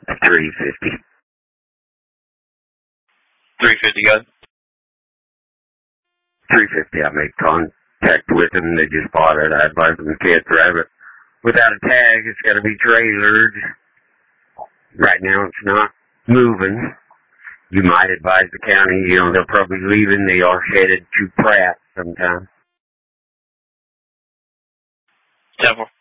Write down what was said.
350. 350, good. 350. I made contact with them. They just bought it. I advised them can't drive it without a tag. It's got to be trailered. Right now, it's not moving. You might advise the county, they'll probably be leaving. They are headed to Pratt sometime. 10-4.